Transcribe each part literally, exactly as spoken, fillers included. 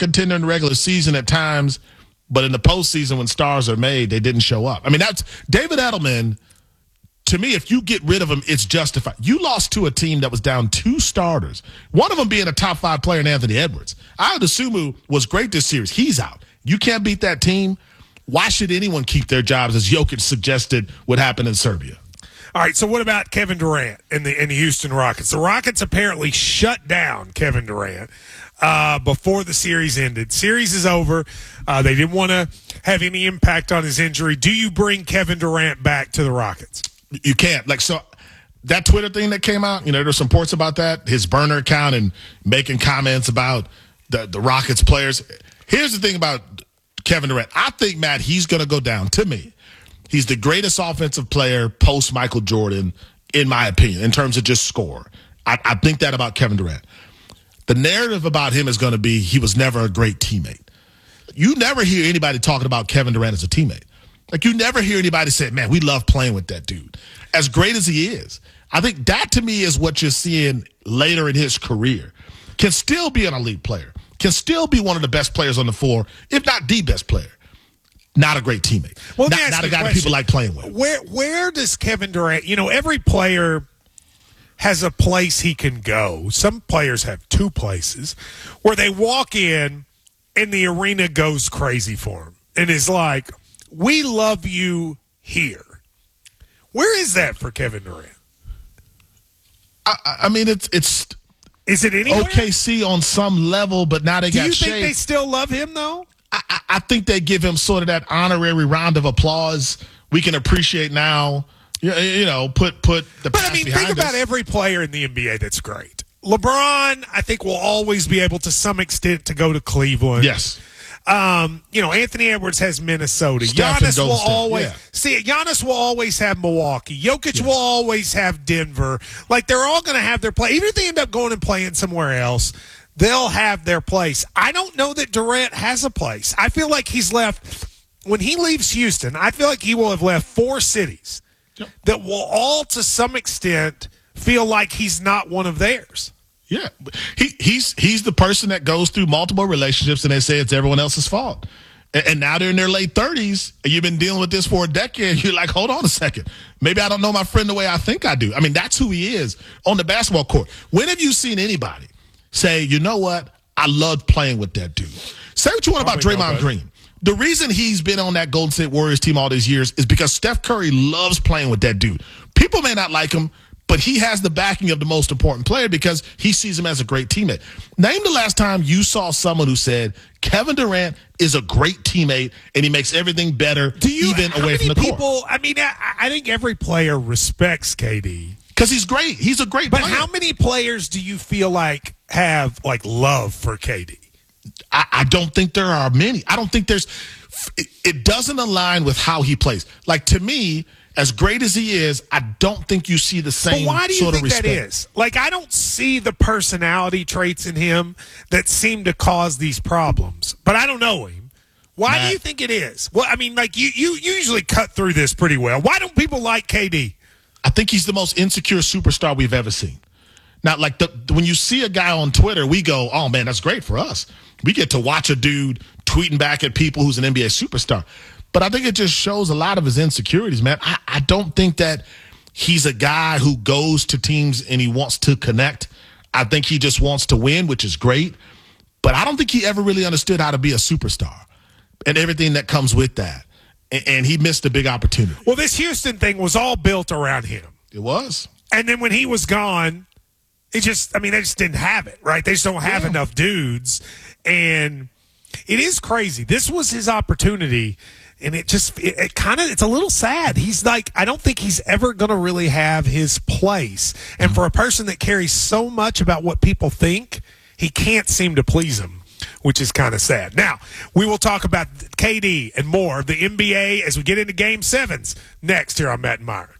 contender in the regular season at times, but in the postseason when stars are made, they didn't show up. I mean, that's David Edelman. To me, if you get rid of him, it's justified. You lost to a team that was down two starters, one of them being a top five player in Anthony Edwards. Ayo Dosunmu was great this series. He's out. You can't beat that team. Why should anyone keep their jobs, as Jokic suggested would happen in Serbia? All right, so what about Kevin Durant and the, and the Houston Rockets? The Rockets apparently shut down Kevin Durant uh, before the series ended. Series is over. Uh, they didn't want to have any impact on his injury. Do you bring Kevin Durant back to the Rockets? You can't. Like, so that Twitter thing that came out, you know, there's some reports about that, his burner account and making comments about the, the Rockets players. Here's the thing about Kevin Durant. I think, Matt, he's going to go down, to me. He's the greatest offensive player post Michael Jordan, in my opinion, in terms of just score. I, I think that about Kevin Durant. The narrative about him is going to be he was never a great teammate. You never hear anybody talking about Kevin Durant as a teammate. Like, you never hear anybody say, man, we love playing with that dude. As great as he is, I think that, to me, is what you're seeing later in his career. Can still be an elite player. Can still be one of the best players on the floor, if not the best player. Not a great teammate. Well, not, not a guy that people like playing with. Where, where does Kevin Durant, you know, every player has a place he can go. Some players have two places where they walk in and the arena goes crazy for them and is like, we love you here. Where is that for Kevin Durant? I, I mean, it's it's. Is it anywhere? O K C on some level, but now they Do got you Shea. think they still love him, though? I, I, I think they give him sort of that honorary round of applause we can appreciate now. You, you know, put put the But, past I mean, behind think about us. every player in the N B A that's great. LeBron, I think, will always be able to some extent to go to Cleveland. Yes. Um, you know, Anthony Edwards has Minnesota. Steph Giannis and will Golden State, always yeah. see. Giannis will always have Milwaukee. Jokic Yes. will always have Denver. Like, they're all going to have their play. Even if they end up going and playing somewhere else, they'll have their place. I don't know that Durant has a place. I feel like he's left when he leaves Houston. I feel like he will have left four cities Yep. that will all, to some extent, feel like he's not one of theirs. Yeah, he he's he's the person that goes through multiple relationships and they say it's everyone else's fault. And, and now they're in their late thirties and you've been dealing with this for a decade. You're like, hold on a second. Maybe I don't know my friend the way I think I do. I mean, that's who he is on the basketball court. When have you seen anybody say, you know what, I loved playing with that dude? Say what you want Probably about Draymond nobody. Green. The reason he's been on that Golden State Warriors team all these years is because Steph Curry loves playing with that dude. People may not like him, but he has the backing of the most important player because he sees him as a great teammate. Name the last time you saw someone who said Kevin Durant is a great teammate and he makes everything better, Do you, even how away many from the people, court. I mean, I, I think every player respects K D. Because he's great. He's a great But player. how many players do you feel like have, like, love for K D? I, I don't think there are many. I don't think there's it, – it doesn't align with how he plays. Like, to me – as great as he is, I don't think you see the same But why do you sort think of respect. that is? Like, I don't see the personality traits in him that seem to cause these problems. But I don't know him. Why Matt. do you think it is? Well, I mean, like, you, you usually cut through this pretty well. Why don't people like K D? I think he's the most insecure superstar we've ever seen. Now, like, the, when you see a guy on Twitter, we go, oh, man, that's great for us. We get to watch a dude tweeting back at people who's an N B A superstar. But I think it just shows a lot of his insecurities, man. I, I don't think that he's a guy who goes to teams and he wants to connect. I think he just wants to win, which is great. But I don't think he ever really understood how to be a superstar and everything that comes with that. And, and he missed a big opportunity. Well, this Houston thing was all built around him. It was. And then when he was gone, it just, I mean, they just didn't have it, right? They just don't have Yeah. enough dudes. And it is crazy. This was his opportunity. And it just, it, it kind of, it's a little sad. He's like, I don't think he's ever going to really have his place. And for a person that cares so much about what people think, he can't seem to please them, which is kind of sad. Now, we will talk about K D and more of the N B A as we get into Game Sevens next here on Matt and Meyer.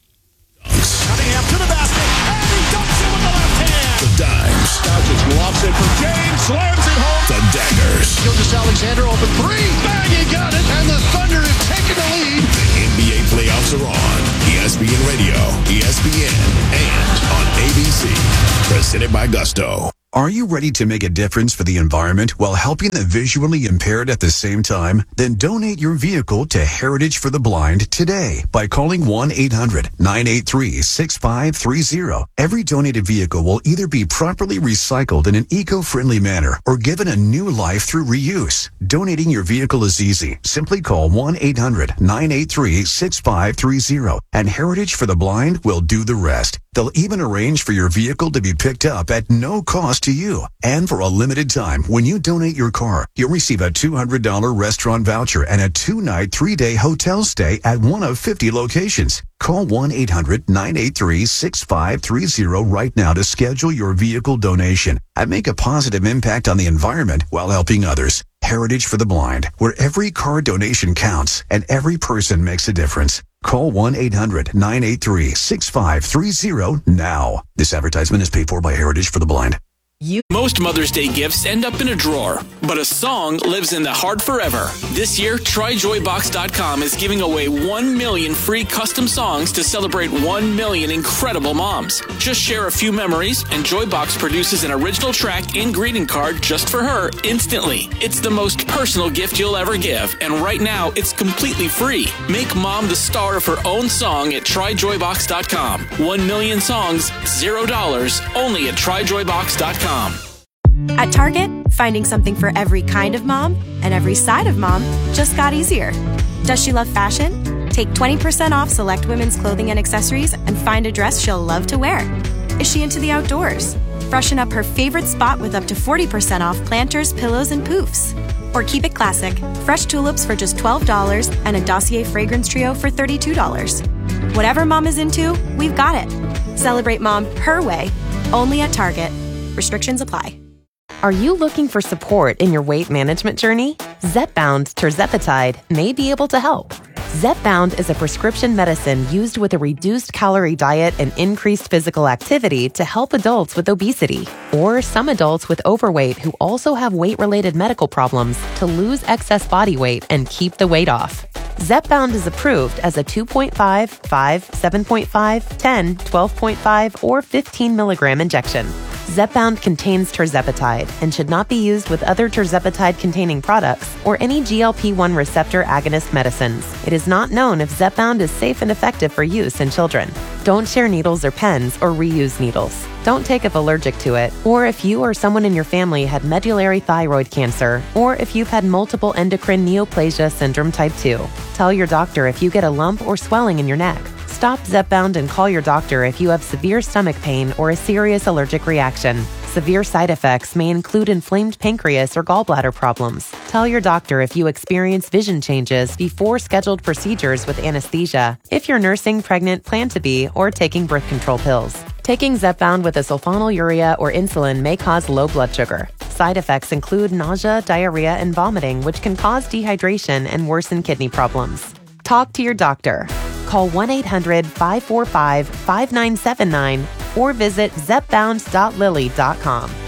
Cunningham to the basket, and he dunks it with the left hand. The dimes. Doncic lofts it for James, slams it home. The daggers. Gilgeous Alexander open three, bang, he got it, and the Thunder have taken the lead. The N B A playoffs are on. E S P N Radio, E S P N, and on A B C. Presented by Gusto. Are you ready to make a difference for the environment while helping the visually impaired at the same time? Then donate your vehicle to Heritage for the Blind today by calling one eight hundred nine eight three six five three zero. Every donated vehicle will either be properly recycled in an eco-friendly manner or given a new life through reuse. Donating your vehicle is easy. Simply call one eight hundred nine eight three six five three zero and Heritage for the Blind will do the rest. They'll even arrange for your vehicle to be picked up at no cost to you. And for a limited time, when you donate your car, you'll receive a two hundred dollars restaurant voucher and a two-night, three-day hotel stay at one of fifty locations. Call one eight hundred nine eight three six five three zero right now to schedule your vehicle donation and make a positive impact on the environment while helping others. Heritage for the Blind, where every car donation counts and every person makes a difference. Call one eight hundred nine eight three six five three zero now. This advertisement is paid for by Heritage for the Blind. You- Most Mother's Day gifts end up in a drawer, but a song lives in the heart forever. This year, Try Joy Box dot com is giving away one million free custom songs to celebrate one million incredible moms. Just share a few memories, and Joybox produces an original track and greeting card just for her instantly. It's the most personal gift you'll ever give, and right now, it's completely free. Make mom the star of her own song at Try Joy Box dot com. One million songs, zero dollars, only at Try Joy Box dot com. At Target, finding something for every kind of mom and every side of mom just got easier. Does she love fashion? Take twenty percent off select women's clothing and accessories and find a dress she'll love to wear. Is she into the outdoors? Freshen up her favorite spot with up to forty percent off planters, pillows, and poofs. Or keep it classic, fresh tulips for just twelve dollars and a Dossier fragrance trio for thirty-two dollars. Whatever mom is into, we've got it. Celebrate mom her way, only at Target. Restrictions apply. Are you looking for support in your weight management journey? Zepbound tirzepatide may be able to help. Zepbound is a prescription medicine used with a reduced calorie diet and increased physical activity to help adults with obesity, or some adults with overweight who also have weight-related medical problems to lose excess body weight and keep the weight off. Zepbound is approved as a two point five, five, seven point five, ten, twelve point five, or fifteen milligram injection. Zepbound contains tirzepatide and should not be used with other tirzepatide-containing products or any G L P one receptor agonist medicines. It is not known if Zepbound is safe and effective for use in children. Don't share needles or pens or reuse needles. Don't take if allergic to it, or if you or someone in your family had medullary thyroid cancer, or if you've had multiple endocrine neoplasia syndrome type two. Tell your doctor if you get a lump or swelling in your neck. Stop Zepbound and call your doctor if you have severe stomach pain or a serious allergic reaction. Severe side effects may include inflamed pancreas or gallbladder problems. Tell your doctor if you experience vision changes before scheduled procedures with anesthesia, if you're nursing, pregnant, plan to be, or taking birth control pills. Taking Zepbound with a sulfonylurea or insulin may cause low blood sugar. Side effects include nausea, diarrhea, and vomiting, which can cause dehydration and worsen kidney problems. Talk to your doctor. Call one eight hundred five four five five nine seven nine or visit zepbound dot lilly dot com.